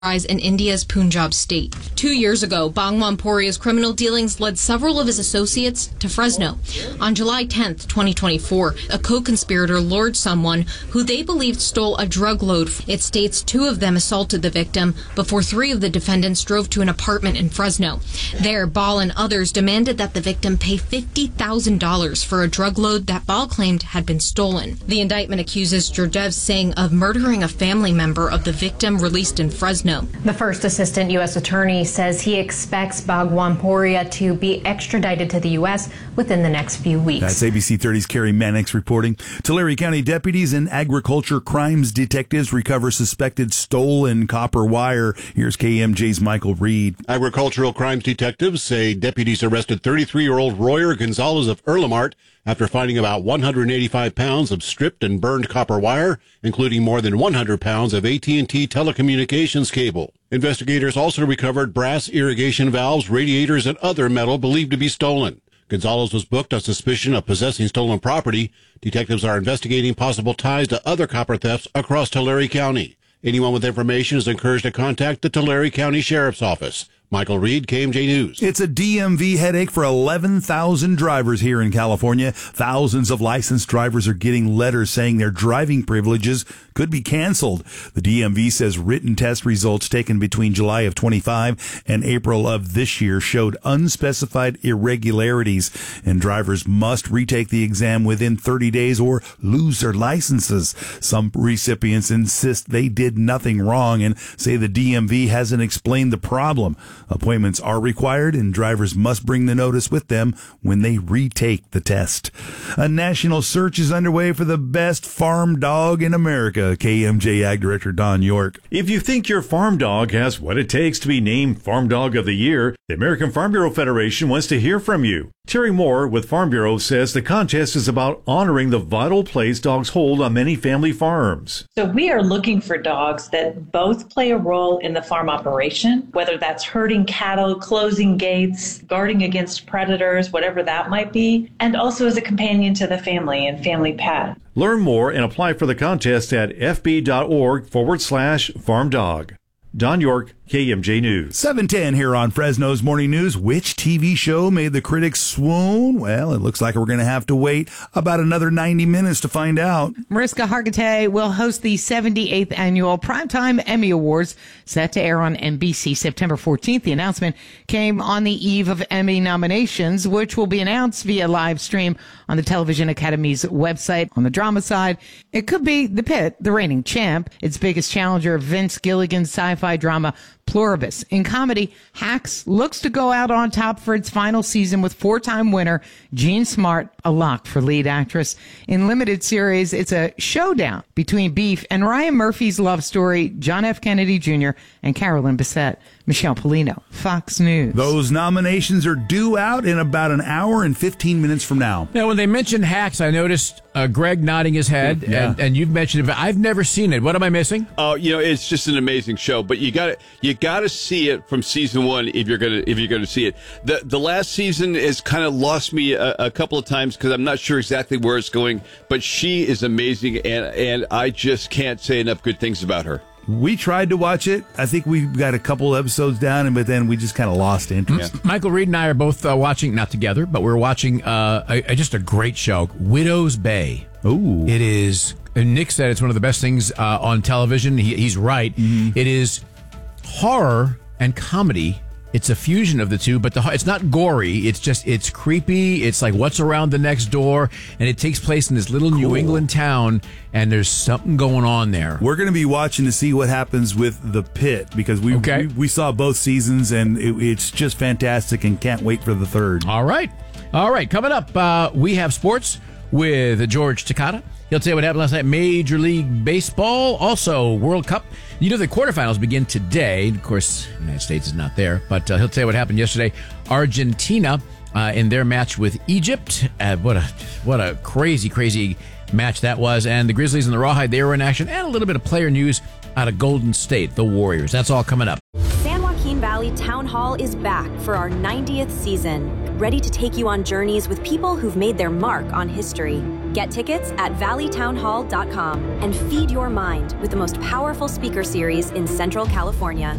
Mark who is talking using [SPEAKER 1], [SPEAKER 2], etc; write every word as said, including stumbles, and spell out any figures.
[SPEAKER 1] in India's Punjab state. Two years ago, Bhagwan Poria's criminal dealings led several of his associates to Fresno. On July tenth, twenty twenty-four, a co-conspirator lured someone who they believed stole a drug load. It states two of them assaulted the victim before three of the defendants drove to an apartment in Fresno. There, Ball and others demanded that the victim pay fifty thousand dollars for a drug load that Ball claimed had been stolen. The indictment accuses Georgiev Singh of murdering a family member of the victim released in Fresno.
[SPEAKER 2] The first assistant U S attorney says he expects Bhagwan Poria to be extradited to the U S within the next few weeks.
[SPEAKER 3] That's A B C thirty's Carrie Mannix reporting. Tulare County deputies and agriculture crimes detectives recover suspected stolen copper wire. Here's K M J's Michael Reed.
[SPEAKER 4] Agricultural crimes detectives say deputies arrested thirty-three-year-old Royer Gonzalez of Erlemart after finding about one hundred eighty-five pounds of stripped and burned copper wire, including more than one hundred pounds of A T and T telecommunications cable. Investigators also recovered brass irrigation valves, radiators, and other metal believed to be stolen. Gonzalez was booked on suspicion of possessing stolen property. Detectives are investigating possible ties to other copper thefts across Tulare County. Anyone with information is encouraged to contact the Tulare County Sheriff's Office. Michael Reed, K M J News.
[SPEAKER 3] It's a D M V headache for eleven thousand drivers here in California. Thousands of licensed drivers are getting letters saying their driving privileges could be canceled. The D M V says written test results taken between July of twenty-five and April of this year showed unspecified irregularities, and drivers must retake the exam within thirty days or lose their licenses. Some recipients insist they did nothing wrong and say the D M V hasn't explained the problem. Appointments are required, and drivers must bring the notice with them when they retake the test. A national search is underway for the best farm dog in America. K M J Ag Director Don York.
[SPEAKER 5] If you think your farm dog has what it takes to be named Farm Dog of the Year, the American Farm Bureau Federation wants to hear from you. Terry Moore with Farm Bureau says the contest is about honoring the vital place dogs hold on many family farms.
[SPEAKER 6] So we are looking for dogs that both play a role in the farm operation, whether that's herding cattle, closing gates, guarding against predators, whatever that might be, and also as a companion to the family and family pet.
[SPEAKER 5] Learn more and apply for the contest at fb.org forward slash farm dog. Don York, K M J News.
[SPEAKER 3] seven ten here on Fresno's Morning News. Which T V show made the critics swoon? Well, it looks like we're going to have to wait about another ninety minutes to find out.
[SPEAKER 7] Mariska Hargitay will host the seventy-eighth annual Primetime Emmy Awards, set to air on N B C September fourteenth. The announcement came on the eve of Emmy nominations, which will be announced via live stream on the Television Academy's website. On the drama side, it could be The Pit, the reigning champ, its biggest challenger, Vince Gilligan's sci-fi drama Pluribus. In comedy, Hacks looks to go out on top for its final season with four-time winner Jean Smart, a lock for lead actress. In limited series, it's a showdown between Beef and Ryan Murphy's love story, John F. Kennedy Junior and Carolyn Bessette. Michelle Polino, Fox News.
[SPEAKER 3] Those nominations are due out in about an hour and fifteen minutes from now.
[SPEAKER 8] Now, when they mentioned Hacks, I noticed uh, Greg nodding his head,
[SPEAKER 3] yeah.
[SPEAKER 8] and, and you've mentioned it, but I've never seen it. What am I missing?
[SPEAKER 9] Oh, uh, you know, it's just an amazing show, but you got to you got to see it from season one if you're gonna if you're gonna see it. The the last season has kind of lost me a, a couple of times because I'm not sure exactly where it's going. But she is amazing, and and I just can't say enough good things about her.
[SPEAKER 3] We tried to watch it. I think we got a couple episodes down, and but then we just kind of lost interest.
[SPEAKER 8] Yeah. Michael Reed and I are both uh, watching, not together, but we're watching uh, a, a, just a great show, Widow's Bay.
[SPEAKER 3] Ooh.
[SPEAKER 8] It is, and Nick said it's one of the best things uh, on television. He, he's right. Mm-hmm. It is horror and comedy. It's a fusion of the two, but the, it's not gory. It's just, it's creepy. It's like what's around the next door, and it takes place in this little cool New England town, and there's something going on there.
[SPEAKER 3] We're going to be watching to see what happens with The Pit, because we
[SPEAKER 8] okay.
[SPEAKER 3] we, we saw both seasons, and it, it's just fantastic, and can't wait for the third.
[SPEAKER 8] All right. All right. Coming up, uh, we have sports with George Takata. He'll tell you what happened last night. Major League Baseball, also World Cup. You know the quarterfinals begin today. Of course, the United States is not there, but uh, he'll tell you what happened yesterday. Argentina uh, in their match with Egypt. Uh, what a what a crazy, crazy match that was. And the Grizzlies and the Rawhide, they were in action. And a little bit of player news out of Golden State, the Warriors. That's all coming up.
[SPEAKER 10] San Joaquin Valley Town Hall is back for our ninetieth season, ready to take you on journeys with people who've made their mark on history. Get tickets at valley town hall dot com and feed your mind with the most powerful speaker series in Central California.